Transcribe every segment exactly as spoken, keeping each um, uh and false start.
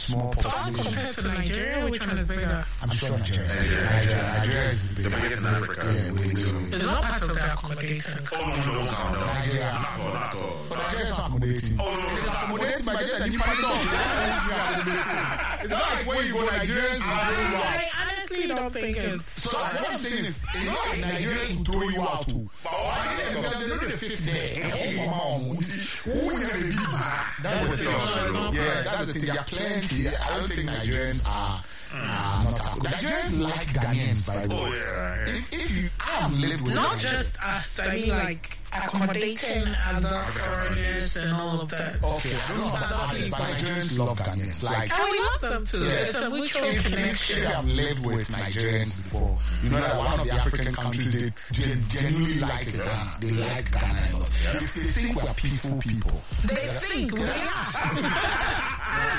small population. Compared to Nigeria, which one is bigger? I'm sure Nigeria is bigger. Nigeria, Nigeria is The bigger. biggest in Africa. Yeah, we, we, we. It's not part of the accommodating. Oh, no, no, no, no. Nigeria. Not all, not all. But Nigeria is not accommodating. Oh, no, no, It's no. accommodating, but just that you probably don't. It's not like when you go Nigerians, you throw you out. I honestly don't think it's... So what I'm saying is, it's not like Nigerians will throw you out too. But all They I don't they don't fit there. Who you have a big That's the thing. Yeah, that's the thing. There are plenty. I don't think Nigerians are uh, not accommodating. Nigerians like Ghanaians, by the way. Oh, yeah. If, if you, I have lived with Not Nigerians. just us, I mean like accommodating other foreigners and all of that. Okay, I don't know about others, but Nigerians love Ghanaians. Like, And we love them too. Yeah. It's a mutual if, if, connection. if you have lived with Nigerians before, you know that one of the African countries they gen- genuinely like is Ghana. They like Ghana a lot. If they think we're peaceful people, They think we are.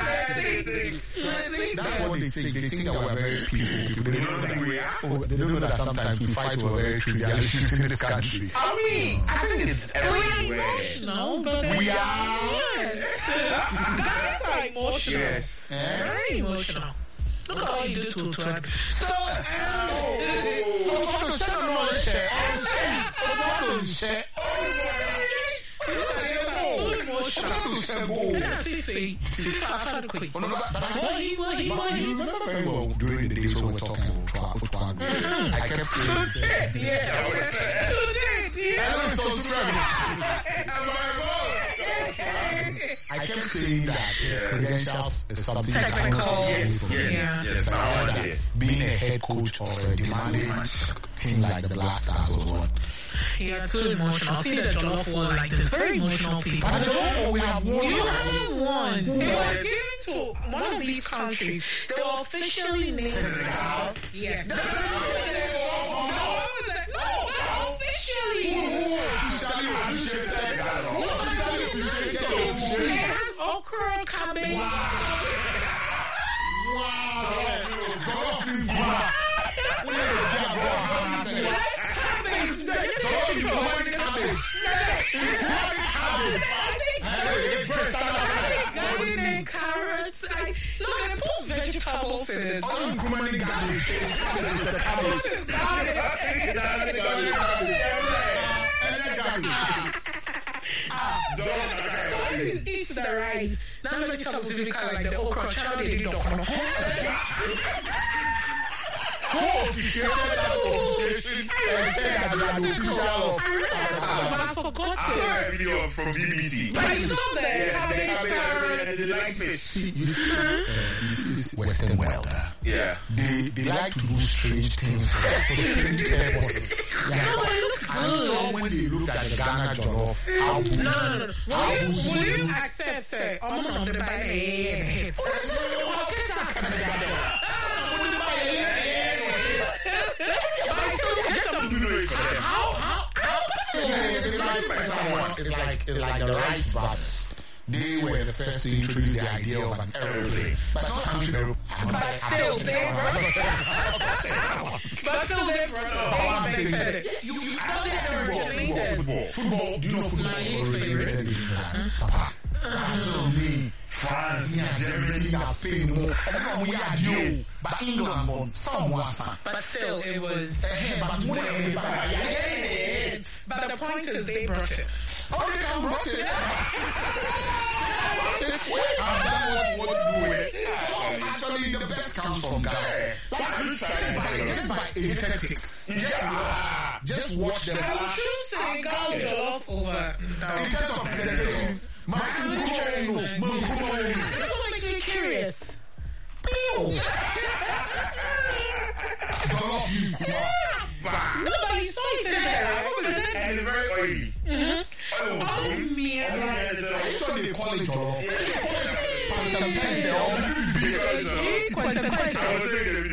that's what they think. They think that we're very peaceful people. They You don't don't know think that, we are? oh, they don't know that sometimes we fight over very trivial issues in this country. I mean, I think it's We're everywhere. emotional, but We are. Yes. Guys are emotional. Yes. Very emotional. Look at all you do to to it. So, so emotional. Yeah, Fifi. Quick. Oh, no, but, but I What he, what he, But what you he. remember very well during the days when we were talking about Utwa, Utwa, I kept saying, Yeah. Today, yeah. I kept saying that his credentials is something you cannot Technical. take away from him. Yeah. Yes, I That like it. being a head coach of a demanding team like the Black Stars was one. You're too emotional. See the Jollof War like this. Very emotional people. But also we have won. You haven't won. It was given to one of these countries. They were officially named. Yes. No, officially. They have okra, cabbage. Garden and carrots. I, no, they put vegetables in it. So you eat the rice. Now the vegetables is kind of like the okra. Chow they do not. Who officiated that officiation and said that they are the official of But I forgot I saw it. a video from B B C. But you saw the Yeah, cabbage, they have carrot. it and they like fish. See, you see, uh, you see this Western world. Uh, Yeah. they they like to do strange things for strange purposes. Yeah. I'm sure when they looked at the Ghana jollof, how No, no, no. how Will you, will bougie- you accept, say, I'm on the banana and hit? Do do it for them. It's like someone, it's like it's like the Wright brothers. They were the first to introduce the idea of an aeroplane. But some country aeroplane. But still, they brought But still, they brought I'm They saying said that it. you you How they originated. Football. football. Do you know football My least originated in England? Papa. Brazil ni France ni Germany na Spain mo. Ọmọ we are dio. But England won. Some was. But still, it was. But when everybody But the point is, they brought it. oh, they can brought it. It's way I've done what what to do with it. So actually, the best comes from Ghana. Like, just by just by aesthetics, just just watch them. I would choose Senegal jollof over. In No. terms of presentation, my Nkuno, my Nkuno. That's what makes me curious. Jollof you, No, but you saw it in there. And it's very oily. Oh, Oh, man. I saw they call it jollof. Some pens, they all Question, question. I was thinking